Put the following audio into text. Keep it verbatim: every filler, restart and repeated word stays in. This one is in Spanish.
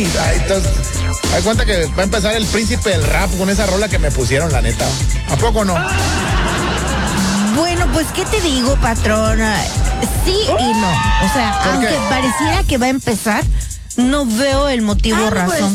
Ay, entonces, hay cuenta que va a empezar el príncipe del rap con esa rola que me pusieron, la neta. ¿A poco no? Bueno, pues, ¿qué te digo, patrona? Sí y no. O sea, aunque qué? pareciera que va a empezar, no veo el motivo Ah, razón. pues,